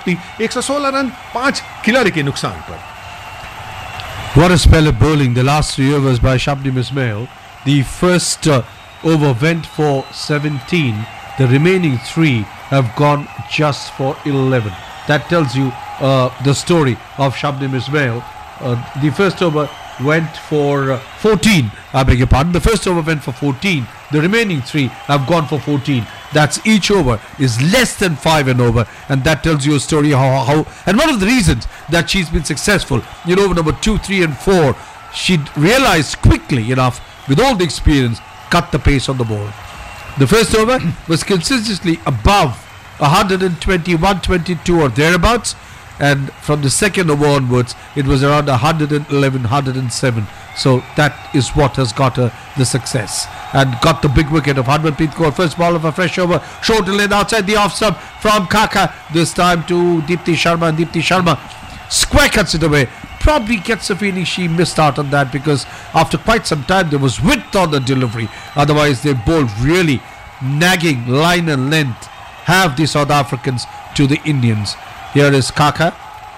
समाप्ति 116 रन 5 खिलाड़ी के नुकसान पर. What a spell of bowling. The last 3 overs by Shabnim Ismail. The first over went for 17. The remaining 3 have gone just for 11. That tells you the story of Shabnim Ismail. The first over went for 14. I beg your pardon. The first over went for 14. The remaining 3 have gone for 14. That's each over is less than 5 and over, and that tells you a story how and one of the reasons that she's been successful in over number 2, 3 and 4, she realized quickly enough with all the experience, cut the pace on the ball. The first over was consistently above 120, 122 or thereabouts, and from the second over onwards it was around 111, 107. So that is what has got her the success and got the big wicket of Harmanpreet Kaur. First ball of a fresh over, short lane outside the off stump from Kaka, this time to Deepti Sharma, and Deepti Sharma square cuts it away. Probably gets a feeling she missed out on that because after quite some time there was width on the delivery. Otherwise they bowled really nagging line and length, have the South Africans to the Indians. Here is Kaka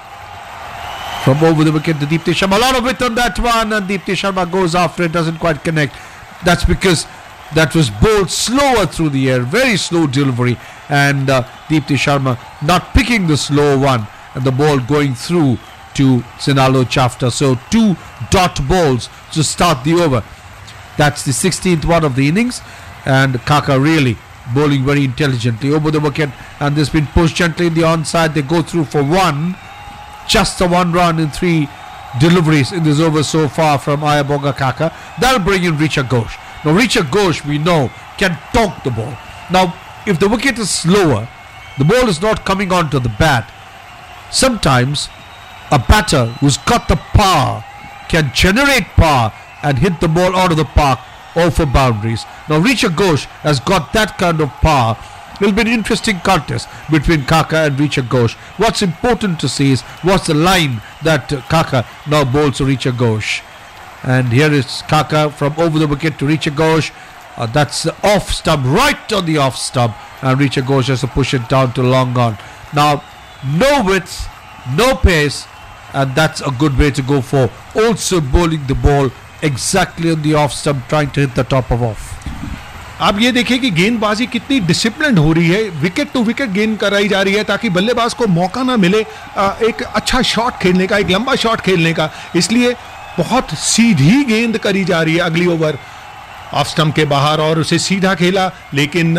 from over the wicket to Deepti Sharma. A lot of width on that one, and Deepti Sharma goes after it, doesn't quite connect. That's because that was bowled slower through the air, very slow delivery, and Deepti Sharma not picking the slow one, and the ball going through to Sinalo Chafta. So 2 dot balls to start the over. That's the 16th one of the innings, and Kaka really bowling very intelligently over the wicket, and this been pushed gently in the onside. They go through for 1. Just a 1 run in 3 deliveries in this over so far from Ayabonga Kaka. That'll bring in Richa Ghosh. Now Richa Ghosh, we know, can tonk the ball. Now if the wicket is slower, the ball is not coming onto the bat, sometimes a batter who's got the power can generate power and hit the ball out of the park or for boundaries. Now Richa Ghosh has got that kind of power. It'll be an interesting contest between Kaka and Richa Ghosh. What's important to see is what's the line that Kaka now bowls to Richa Ghosh. And here is Kaka from over the wicket to Richa Ghosh. That's the off stump, right on the off stump, and Richa Ghosh has to push it down to long on. Now no width, no pace, and that's a good way to go for. Also bowling the ball exactly on the off stump, trying to hit the top of off. आप ये देखिए कि गेंदबाजी कितनी discipline हो रही है, wicket to wicket गेंद कराई जा रही है ताकि बल्लेबाज को मौका ना मिले एक अच्छा शॉट खेलने का, एक लंबा शॉट खेलने का. इसलिए बहुत सीधी गेंद करी जा रही है. अगली ओवर ऑफ स्टंप के बाहर और उसे सीधा खेला, लेकिन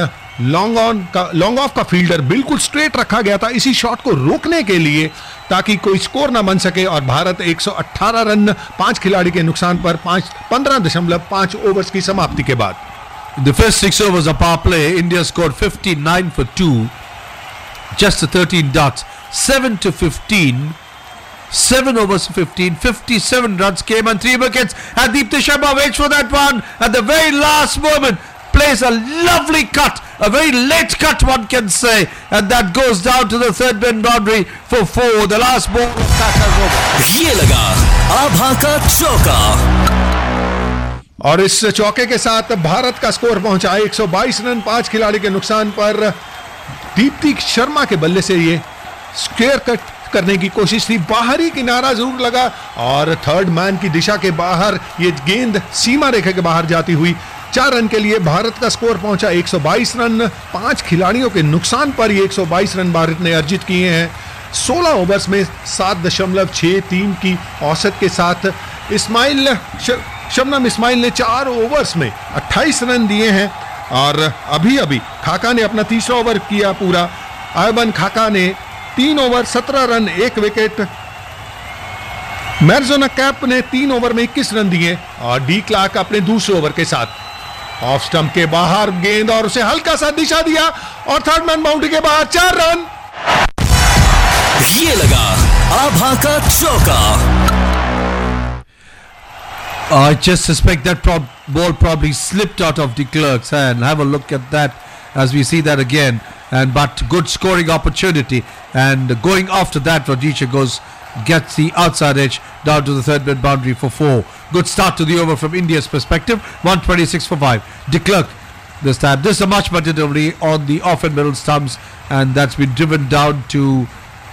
लॉन्ग ऑफ का फील्डर बिल्कुल स्ट्रेट रखा गया था इसी शॉट को रोकने के लिए ताकि कोई स्कोर ना बन सके. और भारत 118 रन 5 खिलाड़ी के नुकसान पर 15.5 ओवर्स की समाप्ति के बाद. The first 6 overs of power play, India scored 59 for 2, just the 13 dots, 7 to 15, 7 overs to 15, 57 runs came and 3 wickets, and Deepti Sharma waits for that one at the very last moment, plays a lovely cut, a very late cut one can say, and that goes down to the third man boundary for 4, the last ball of Kaka's over. ये लगा आभा का चौका, और इस चौके के साथ भारत का स्कोर पहुंचा 122 रन 5 खिलाड़ी के नुकसान पर. दीप्ति शर्मा के बल्ले से ये स्क्वायर कट करने की कोशिश थी, बाहरी किनारा जरूर लगा और थर्ड मैन की दिशा के बाहर ये गेंद सीमा रेखा के बाहर जाती हुई 4 रन के लिए भारत का स्कोर पहुंचा 122 रन 5 खिलाड़ियों के नुकसान पर. ये 122 रन भारत ने अर्जित किए हैं 16 ओवर्स में 7.63 की औसत के साथ. शबनम इस्माइल ने 4 ओवर्स में 28 रन दिए हैं और अभी खाका ने अपना तीसरा ओवर किया पूरा. आयबन खाका ने 3 ओवर 17 रन 1 विकेट. मैरजोना कैप ने 3 ओवर में 21 रन दिए और डी क्लार्क अपने दूसरे ओवर के साथ ऑफ स्टंप के बाहर गेंद और उसे हल्का सा दिशा दिया और थर्ड मैन बाउंड्री के बाहर 4 रन. ये लगा आभा का चौका. I just suspect that ball probably slipped out of de Klerk's hand. Have a look at that as we see that again. But good scoring opportunity. And going after that, Rajisha gets the outside edge down to the third man boundary for 4. Good start to the over from India's perspective. 126 for 5. De Klerk this time. This is a much better delivery on the off and middle stumps. And that's been driven down to